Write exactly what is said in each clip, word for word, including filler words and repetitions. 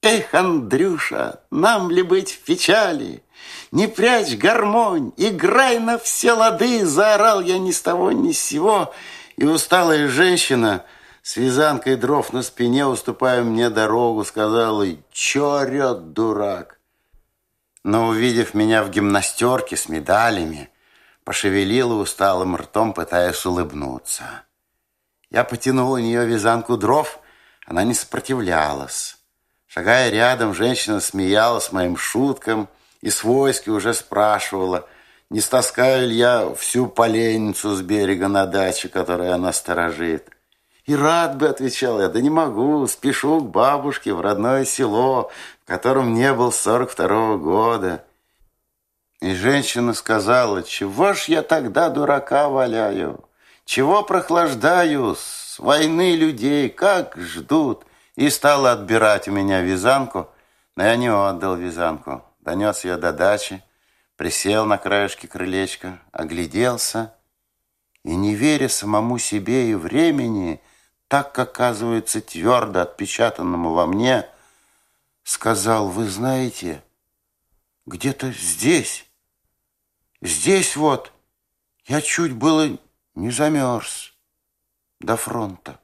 Эх, Андрюша, нам ли быть в печали? Не прячь гармонь, играй на все лады, заорал я ни с того ни с сего, и усталая женщина с вязанкой дров на спине, уступая мне дорогу, сказала: чё орёт дурак? Но, увидев меня в гимнастерке с медалями, пошевелила усталым ртом, пытаясь улыбнуться. Я потянул у нее вязанку дров, она не сопротивлялась. Шагая рядом, женщина смеялась моим шуткам и свойски уже спрашивала, не стаскаю ли я всю поленницу с берега на даче, которую она сторожит. И рад бы, отвечал я, да не могу, спешу к бабушке в родное село, в котором не был с сорок второго года. И женщина сказала: чего ж я тогда дурака валяю? Чего прохлаждаю с войны людей, как ждут? И стала отбирать у меня вязанку, но я не отдал вязанку. Донес ее до дачи, присел на краешке крылечка, огляделся и, не веря самому себе и времени, так, оказывается, твердо отпечатанному во мне, сказал: вы знаете, где-то здесь, здесь вот, я чуть было не замерз до фронта.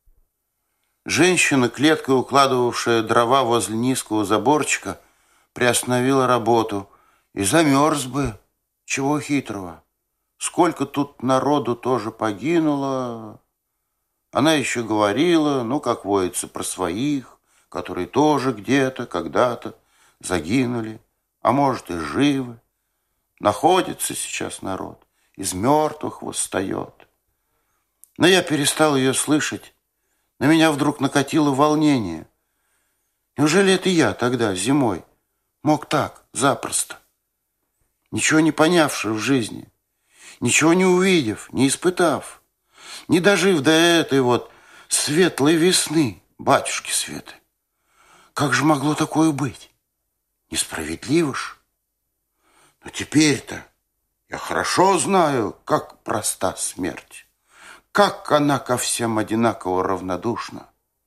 Женщина, клеткой укладывавшая дрова возле низкого заборчика, приостановила работу. И замерз бы, чего хитрого. Сколько тут народу тоже погинуло. Она еще говорила, ну, как водится, про своих, которые тоже где-то, когда-то загинули, а может и живы. Находится сейчас народ, из мертвых восстает. Но я перестал ее слышать. На меня вдруг накатило волнение. Неужели это я тогда, зимой, мог так, запросто? Ничего не понявши в жизни, ничего не увидев, не испытав, не дожив до этой вот светлой весны, батюшки Светы. Как же могло такое быть? Несправедливо ж. Но теперь-то я хорошо знаю, как проста смерть. Как она ко всем одинаково равнодушна.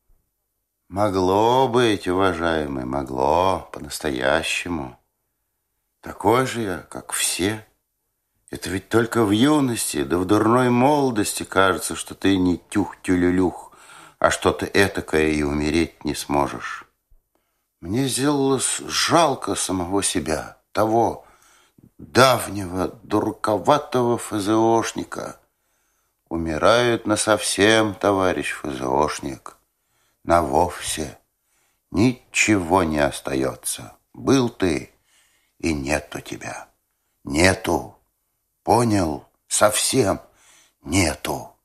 Могло быть, уважаемый, могло, по-настоящему. Такой же я, как все. Это ведь только в юности, да в дурной молодости кажется, что ты не тюх-тюлюлюх, а что-то этакое и умереть не сможешь. Мне сделалось жалко самого себя, того давнего, дураковатого ФЗОшника. Умирают насовсем, товарищ ФЗОшник, навовсе. Ничего не остается. Был ты, и нету тебя. Нету. Понял? Совсем нету.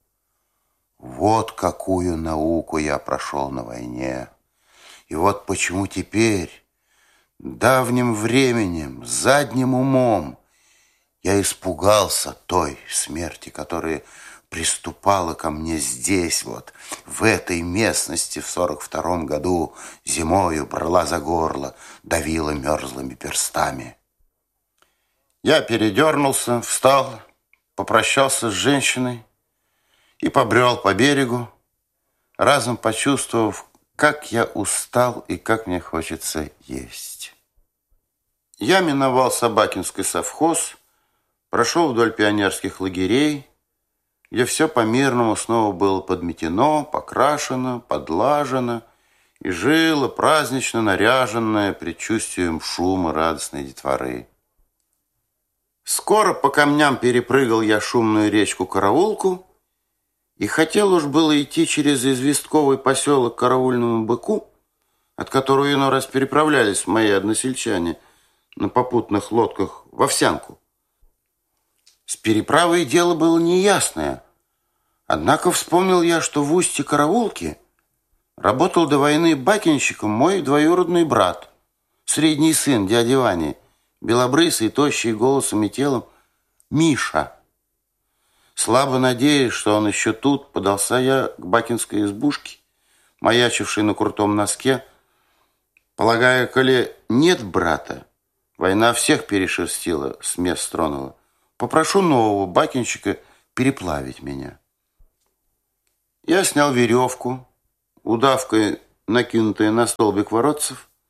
Вот какую науку я прошел на войне. И вот почему теперь, давним временем, задним умом, я испугался той смерти, которая приступала ко мне здесь, вот, в этой местности в сорок втором году, зимою брала за горло, давила мерзлыми перстами. Я передернулся, встал, попрощался с женщиной и побрел по берегу, разом почувствовав, как я устал и как мне хочется есть. Я миновал Собакинский совхоз, прошел вдоль пионерских лагерей, где все по-мирному снова было подметено, покрашено, подлажено и жило празднично наряженное предчувствием шума радостной детворы. Скоро по камням перепрыгал я шумную речку Караулку и хотел уж было идти через известковый поселок к Караульному Быку, от которого иной раз переправлялись мои односельчане на попутных лодках в Овсянку. С переправой дело было неясное. Однако вспомнил я, что в устье Караулки работал до войны бакинщиком мой двоюродный брат, средний сын дяди Вани, белобрысый, тощий голосом и телом, Миша. Слабо надеясь, что он еще тут, подался я к бакинской избушке, маячившей на крутом носке, полагая, коли нет брата, война всех перешерстила, с мест стронула, попрошу нового бакинщика переплавить меня. Я снял веревку, удавкой накинутая на столбик воротцев,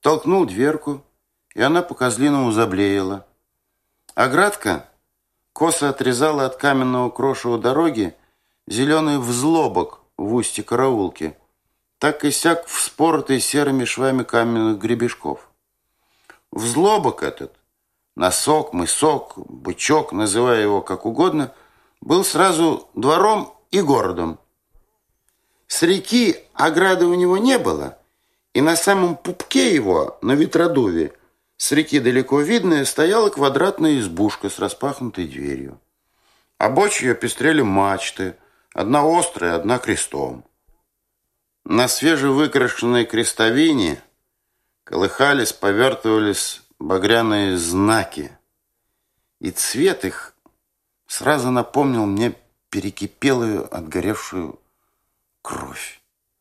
толкнул дверку, и она по-козлиному заблеяла. Оградка косо отрезала от каменного крошева дороги зеленый взлобок в устье караулки, так и сяк вспоротый серыми швами каменных гребешков. Взлобок этот, носок, мысок, бычок, называя его как угодно, был сразу двором и городом. С реки ограды у него не было, и на самом пупке его, на ветродуве, с реки далеко видная, стояла квадратная избушка с распахнутой дверью. Обочью пестрели мачты, одна острая, одна крестом. На свежевыкрашенной крестовине колыхались, повертывались багряные знаки, и цвет их сразу напомнил мне перекипелую, отгоревшую кровь.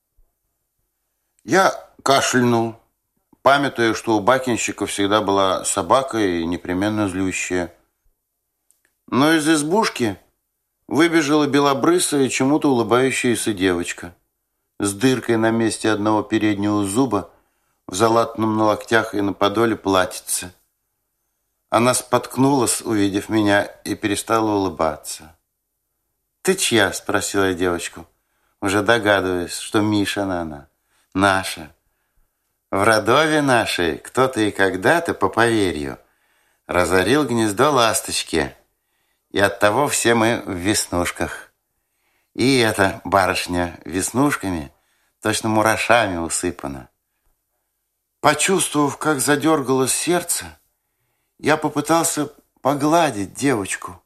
Я кашлянул, памятуя, что у бакинщика всегда была собака и непременно злющая. Но из избушки выбежала белобрысая, чему-то улыбающаяся девочка с дыркой на месте одного переднего зуба, в залатанном на локтях и на подоле платьице. Она споткнулась, увидев меня, и перестала улыбаться. «Ты чья?» – спросила я девочку, уже догадываясь, что Мишина она, наша. В родове нашей кто-то и когда-то, по поверью, разорил гнездо ласточки, и оттого все мы в веснушках. И эта барышня веснушками, точно мурашами усыпана. Почувствовав, как задергалось сердце, я попытался погладить девочку.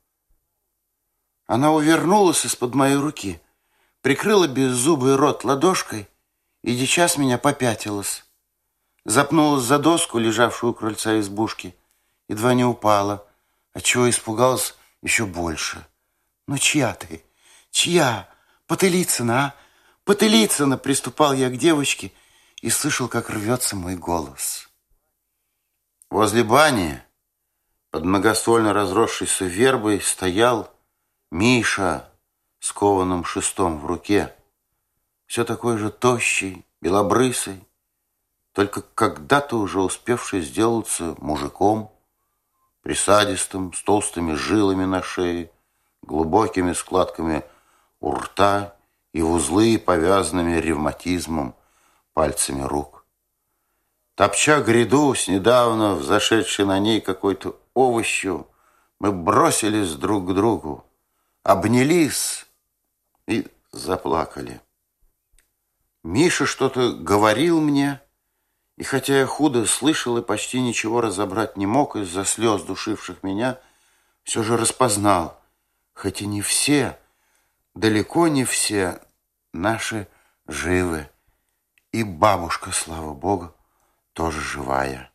Она увернулась из-под моей руки, прикрыла беззубый рот ладошкой и сейчас меня попятилась. Запнулась за доску, лежавшую у крыльца избушки, едва не упала, отчего испугалась еще больше. «Ну, чья ты? Чья? Потылицына, а? Потылицына!» Приступал я к девочке и слышал, как рвется мой голос. Возле бани, под многосольно разросшейся вербой, стоял Миша с кованым шестом в руке, все такой же тощий, белобрысый, только когда-то уже успевший сделаться мужиком, присадистым, с толстыми жилами на шее, глубокими складками у рта и в узлы, повязанными ревматизмом, пальцами рук. Топча гряду с недавно взошедшей на ней какой-то овощью, мы бросились друг к другу, обнялись и заплакали. Миша что-то говорил мне, и хотя я худо слышал и почти ничего разобрать не мог из-за слез, душивших меня, все же распознал, хоть и не все, далеко не все наши живы. И бабушка, слава богу, тоже живая.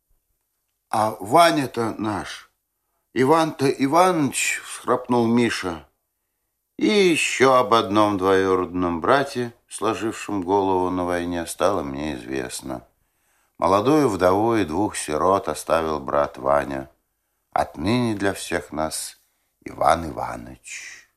А Ваня-то наш, Иван-то Иваныч, всхрапнул Миша. И еще об одном двоюродном брате, сложившем голову на войне, стало мне известно. Молодую вдову и двух сирот оставил брат Ваня. Отныне для всех нас Иван Иваныч.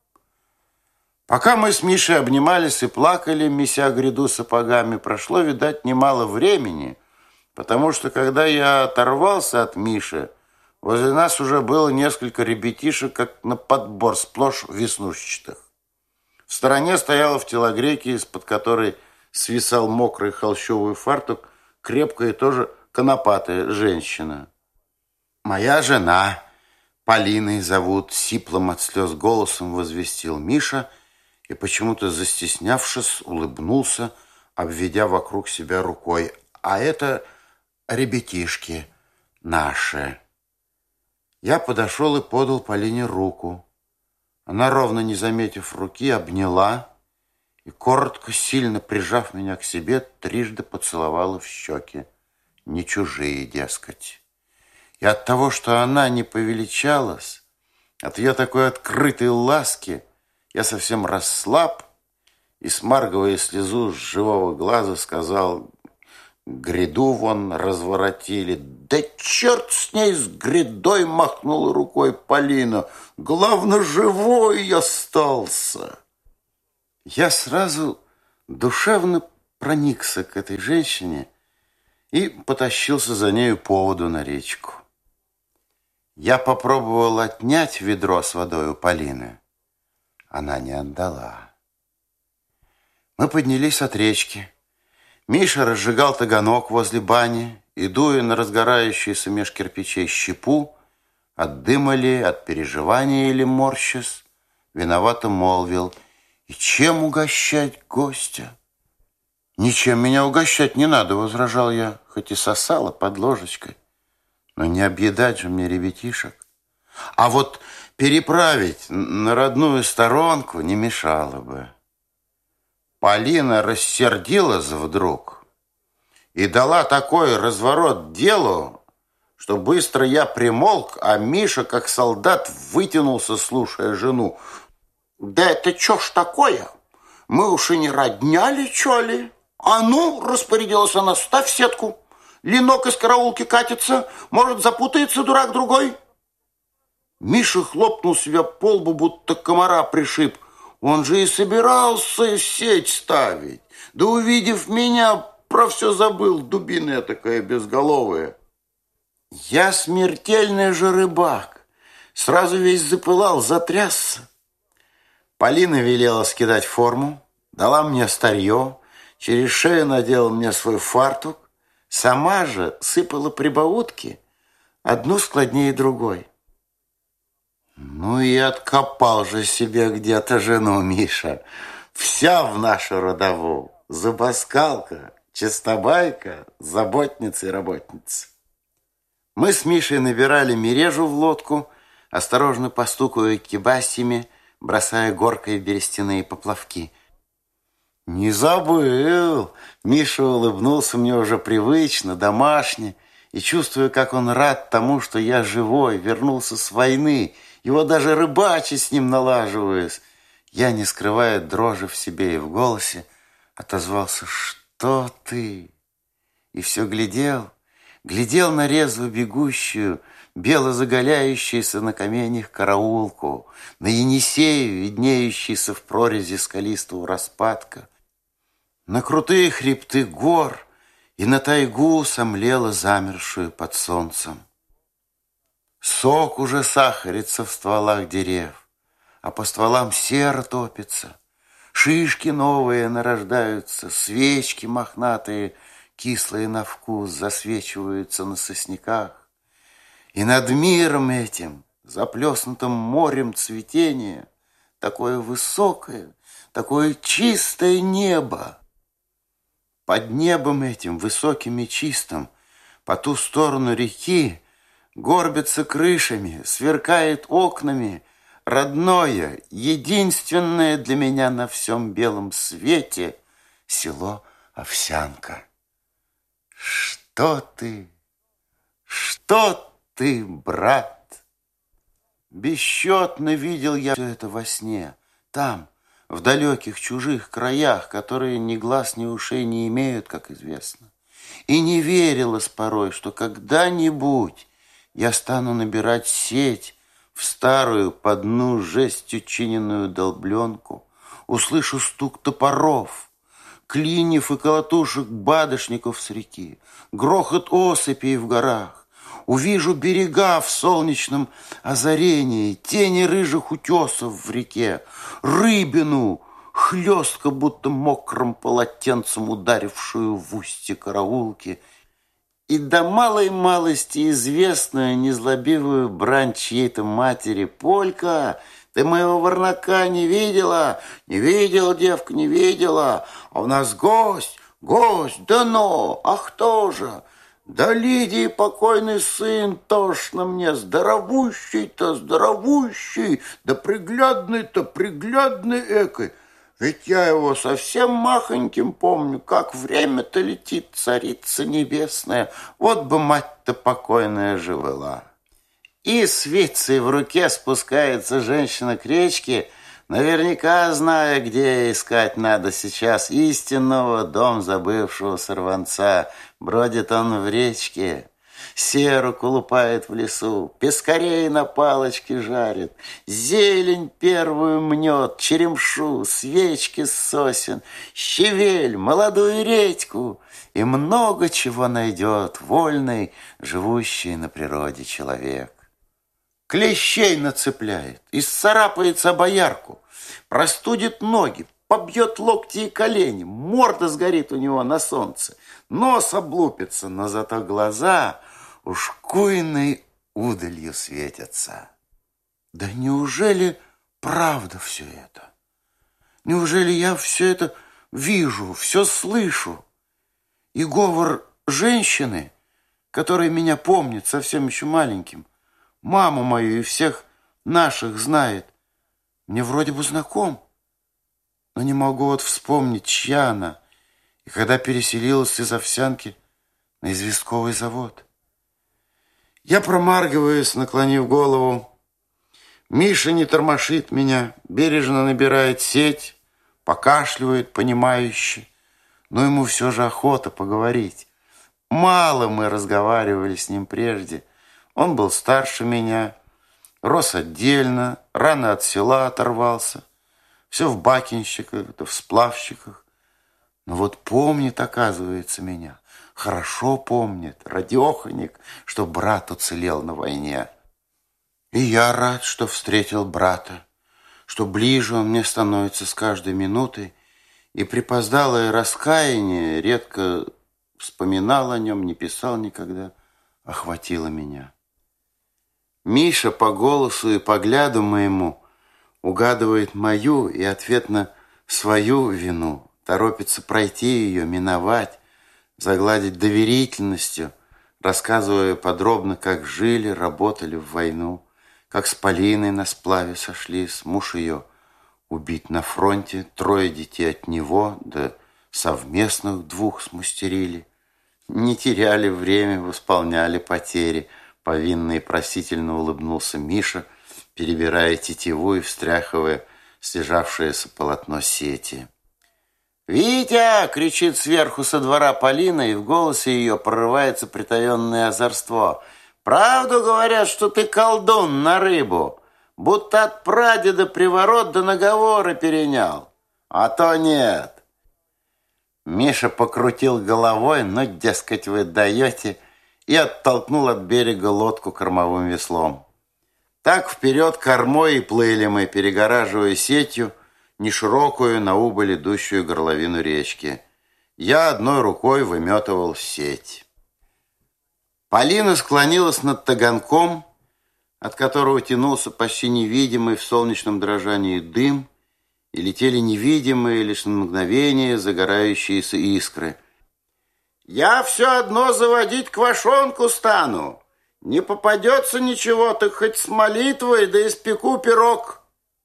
Пока мы с Мишей обнимались и плакали, меся гряду сапогами, прошло, видать, немало времени, потому что, когда я оторвался от Миши, возле нас уже было несколько ребятишек, как на подбор, сплошь веснушчатых. В стороне стояла в телогрейке, из-под которой свисал мокрый холщовый фартук, крепкая и тоже конопатая женщина. «Моя жена, Полиной зовут», — сиплым от слез голосом возвестил Миша и, почему-то застеснявшись, улыбнулся, обведя вокруг себя рукой. «А это ребятишки наши». Я подошел и подал Полине руку. Она, ровно не заметив руки, обняла и, коротко, сильно прижав меня к себе, трижды поцеловала в щеки. Не чужие, дескать. И от того, что она не повеличалась, от ее такой открытой ласки, я совсем расслаб и, смаргивая слезу с живого глаза, сказал: «Гряду вон разворотили». «Да черт с ней, с грядой!» — махнула рукой Полина. «Главное, живой остался». Я сразу душевно проникся к этой женщине и потащился за нею по воду на речку. Я попробовал отнять ведро с водой у Полины. Она не отдала. Мы поднялись от речки. Миша разжигал таганок возле бани и, дуя на разгорающуюся меж кирпичей щепу, от дыма ли, от переживания или морщась, виновато молвил: «И чем угощать гостя?» «Ничем меня угощать не надо», — возражал я, хоть и сосала под ложечкой. «Но не объедать же мне ребятишек. А вот переправить на родную сторонку не мешало бы». Полина рассердилась вдруг и дала такой разворот делу, что быстро я примолк, а Миша, как солдат, вытянулся, слушая жену. «Да это чё ж такое? Мы уж и не родня ли, чё ли? А ну, распорядилась она, ставь сетку. Ленок из караулки катится, может, запутается дурак другой». Миша хлопнул себя по лбу, будто комара пришиб. Он же и собирался сеть ставить. Да, увидев меня, про все забыл, дубина такая безголовая. Я смертельный же рыбак. Сразу весь запылал, затрясся. Полина велела скидать форму, дала мне старье, через шею надела мне свой фартук, сама же сыпала прибаутки, одну складнее другой. Ну и откопал же себе где-то жену Миша, вся в нашу родову, зубоскалка, чистобайка, заботница и работница. Мы с Мишей набирали мережу в лодку, осторожно постукивая кибасями, бросая горкой берестяные поплавки. «Не забыл!» Миша улыбнулся мне уже привычно, домашне, и, чувствуя, как он рад тому, что я живой, вернулся с войны, его даже рыбачить с ним налаживаюсь, я, не скрывая дрожи в себе и в голосе, отозвался: «Что ты?» И все глядел, глядел на резво бегущую, бело заголяющуюся на каменьях караулку, на Енисею, виднеющийся в прорези скалистого распадка, на крутые хребты гор и на тайгу, сомлело замершую под солнцем. Сок уже сахарится в стволах дерев, а по стволам сера топится. Шишки новые нарождаются, свечки мохнатые, кислые на вкус, засвечиваются на сосняках. И над миром этим, заплеснутым морем цветения, такое высокое, такое чистое небо. Под небом этим, высоким и чистым, по ту сторону реки, горбится крышами, сверкает окнами родное, единственное для меня на всем белом свете село Овсянка. Что ты, что ты, брат? Бесчетно видел я все это во сне, там, в далеких чужих краях, которые ни глаз, ни ушей не имеют, как известно. И не верилось порой, что когда-нибудь я стану набирать сеть в старую по дну жестью чиненную долбленку, услышу стук топоров, клиньев и колотушек бадышников с реки, грохот осыпей в горах, увижу берега в солнечном озарении, тени рыжих утесов в реке, рыбину, хлестко, будто мокрым полотенцем ударившую в устье караулки, и до малой малости известную незлобивую брань чьей-то матери: «Полька, ты моего варнака не видела? Не видела, девка, не видела. А у нас гость, гость, да ну, а кто же? Да Лидии покойный сын, тошно мне, здоровущий-то, здоровущий, да приглядный-то, приглядный экой. Ведь я его совсем махоньким помню, как время-то летит, царица небесная. Вот бы мать-то покойная жила». И с вицей в руке спускается женщина к речке, наверняка зная, где искать надо сейчас истинного, дом забывшего сорванца. Бродит он в речке, Серу колупает в лесу, пескарей на палочке жарит, зелень первую мнет, черемшу, свечки с сосен, щавель, молодую редьку и много чего найдет вольный, живущий на природе человек. Клещей нацепляет, исцарапается боярку, простудит ноги, побьет локти и колени, морда сгорит у него на солнце, нос облупится, но зато глаза уж куйной удалью светятся. Да неужели правда все это? Неужели я все это вижу, все слышу? И говор женщины, которая меня помнит совсем еще маленьким, маму мою и всех наших знает, мне вроде бы знаком, но не могу вот вспомнить, чья она, и когда переселилась из Овсянки на известковый завод. Я промаргиваюсь, наклонив голову. Миша не тормошит меня, бережно набирает сеть, покашливает, понимающе, но ему все же охота поговорить. Мало мы разговаривали с ним прежде. Он был старше меня, рос отдельно, рано от села оторвался. Все в бакинщиках, да в сплавщиках. Но вот помнит, оказывается, меня. Хорошо помнит, радеханик, что брат уцелел на войне. И я рад, что встретил брата, что ближе он мне становится с каждой минутой, и припоздалое раскаяние, редко вспоминал о нем, не писал никогда, охватило меня. Миша по голосу и по взгляду моему угадывает мою и ответно свою вину, торопится пройти ее, миновать, загладить доверительностью, рассказывая подробно, как жили, работали в войну, как с Полиной на сплаве сошлись, муж ее убит на фронте, трое детей от него, да совместных двух смастерили. Не теряли время, восполняли потери. Повинно и просительно улыбнулся Миша, перебирая тетиву и встряхивая слежавшееся полотно сети. «Витя!» — кричит сверху со двора Полина, и в голосе ее прорывается притаенное озорство. «Правду говорят, что ты колдун на рыбу, будто от прадеда приворот до наговоры перенял. А то нет!» Миша покрутил головой, но, дескать, вы даете, и оттолкнул от берега лодку кормовым веслом. Так вперед кормой и плыли мы, перегораживая сетью неширокую на убыль идущую горловину речки. Я одной рукой выметывал сеть. Полина склонилась над таганком, от которого тянулся почти невидимый в солнечном дрожании дым, и летели невидимые лишь на мгновение загорающиеся искры. «Я все одно заводить квашонку стану. Не попадется ничего, так хоть с молитвой, да испеку пирог».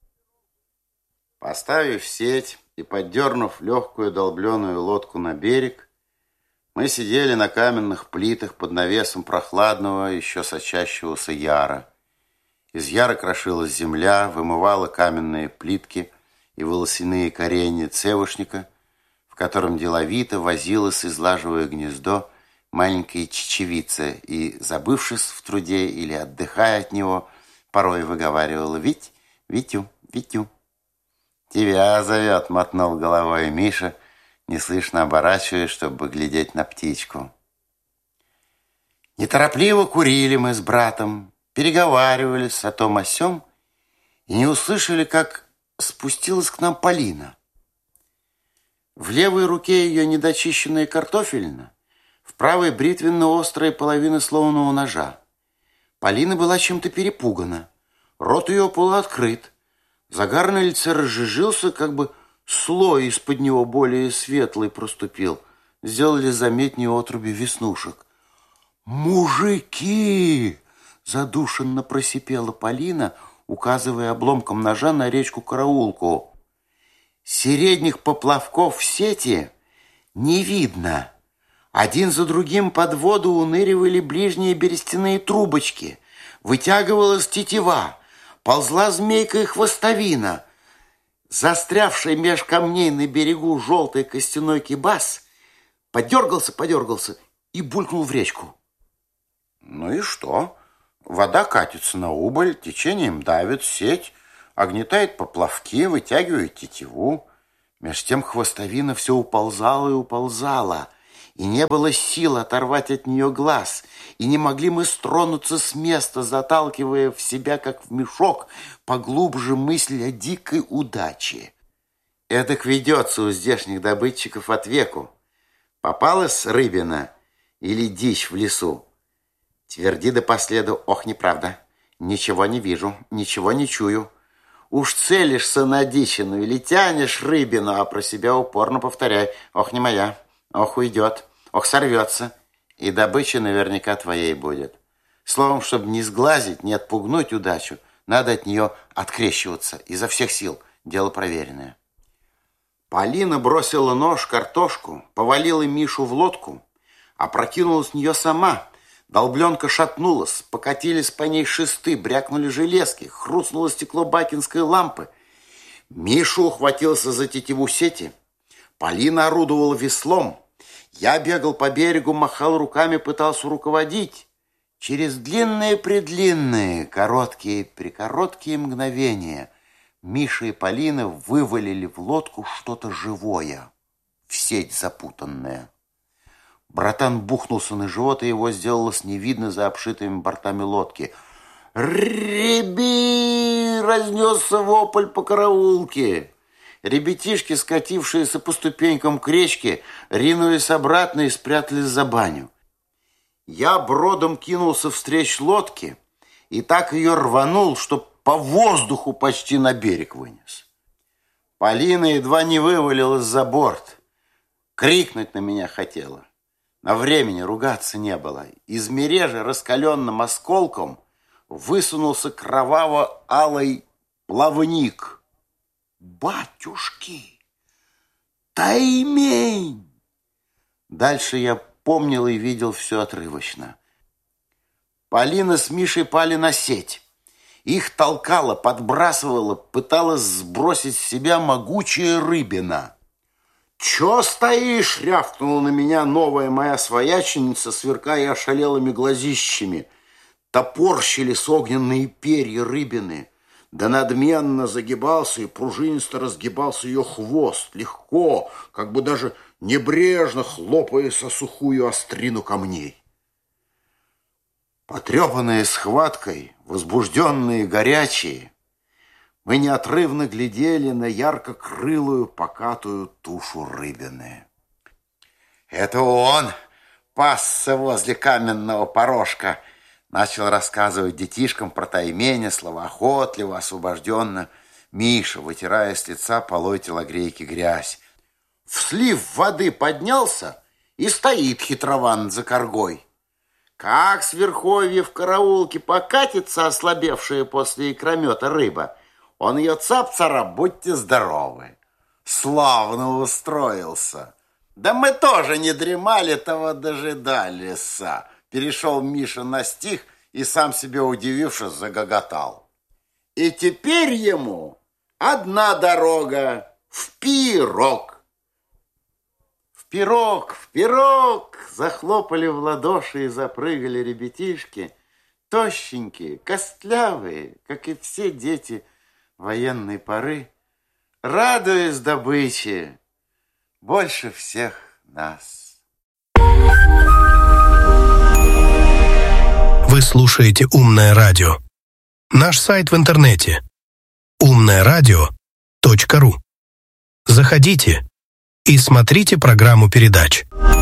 Поставив сеть и поддернув легкую долбленную лодку на берег, мы сидели на каменных плитах под навесом прохладного, еще сочащегося яра. Из яра крошилась земля, вымывала каменные плитки и волосяные коренья цевушника, в котором деловито возилась, излаживая гнездо, маленькая чечевица и, забывшись в труде или отдыхая от него, порой выговаривала «Вить, Витю, Витю». «Тебя зовет», — мотнул головой Миша, неслышно оборачиваясь, чтобы глядеть на птичку. Неторопливо курили мы с братом, переговаривались о том о сём и не услышали, как спустилась к нам Полина. В левой руке ее недочищенная картофельна, в правой бритвенно-острая половина сломанного ножа. Полина была чем-то перепугана, рот ее полуоткрыт, загар на лице разжижился, как бы слой из-под него более светлый проступил, сделали заметнее отруби веснушек. «Мужики!» — задушенно просипела Полина, указывая обломком ножа на речку-караулку. Середних поплавков в сети не видно. Один за другим под воду уныривали ближние берестяные трубочки. Вытягивалась тетива, ползла змейка и хвостовина. Застрявший меж камней на берегу желтый костяной кибас подергался, подергался и булькнул в речку. Ну и что? Вода катится на убыль, течением давит сеть, огнетает поплавки, вытягивает тетиву. Меж тем хвостовина все уползала и уползала, и не было сил оторвать от нее глаз, и не могли мы стронуться с места, заталкивая в себя, как в мешок, поглубже мысль о дикой удаче. Эдак ведется у здешних добытчиков от веку. Попалась рыбина или дичь в лесу, тверди до последу: ох, неправда, ничего не вижу, ничего не чую. Уж целишься на дичину или тянешь рыбину, а про себя упорно повторяй: ох, не моя, ох, уйдет, ох, сорвется, и добыча наверняка твоей будет. Словом, чтобы не сглазить, не отпугнуть удачу, надо от нее открещиваться изо всех сил, дело проверенное. Полина бросила нож, картошку, повалила Мишу в лодку, опрокинула с нее сама. Долбленка шатнулась, покатились по ней шесты, брякнули железки, хрустнуло стекло бакинской лампы. Миша ухватился за тетиву сети, Полина орудовала веслом. Я бегал по берегу, махал руками, пытался руководить. Через длинные-предлинные, короткие-прекороткие мгновения Миша и Полина вывалили в лодку что-то живое, в сеть запутанное. Братан бухнулся на живот, и его сделалось не видно за обшитыми бортами лодки. «Реби!» — разнесся вопль по караулке. Ребятишки, скатившиеся по ступенькам к речке, ринулись обратно и спрятались за баню. Я бродом кинулся встреч лодке и так ее рванул, что по воздуху почти на берег вынес. Полина едва не вывалилась за борт. Крикнуть на меня хотела. На времени ругаться не было. Из мережи раскаленным осколком высунулся кроваво-алый плавник. Батюшки! Таймень! Дальше я помнил и видел все отрывочно. Полина с Мишей пали на сеть. Их толкала, подбрасывала, пыталась сбросить с себя могучая рыбина. «Чё стоишь?» — рявкнула на меня новая моя свояченица, сверкая ошалелыми глазищами. Топорщились огненные перья рыбины. Да надменно загибался и пружинисто разгибался ее хвост, легко, как бы даже небрежно хлопаясь о сухую острину камней. Потрепанные схваткой, возбужденные и горячие, мы неотрывно глядели на ярко-крылую покатую тушу рыбины. «Это он пасся возле каменного порожка», — начал рассказывать детишкам про тайменя, словоохотливо, освобожденно. Миша, вытирая с лица полой телогрейки грязь. В слив воды поднялся и стоит хитровант за коргой. Как с верховья в караулке покатится ослабевшая после икромета рыба, он ее цап-царап, будьте здоровы. Славно устроился. Да мы тоже не дремали, того дожидались. Перешел Миша на стих и, сам себе удивившись, загоготал. И теперь ему одна дорога в пирог. В пирог, в пирог! Захлопали в ладоши и запрыгали ребятишки, тощенькие, костлявые, как и все дети военной поры, радуясь добыче больше всех нас. Вы слушаете «Умное радио». Наш сайт в интернете умное радио точка ру. Заходите и смотрите программу передач.